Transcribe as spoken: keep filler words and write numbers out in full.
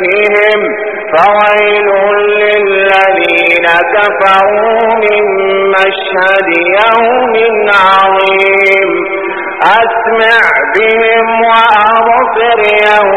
بهم فويل للذين كفروا من مشهد يوم عظيم. أسمع بهم وأبصر يوم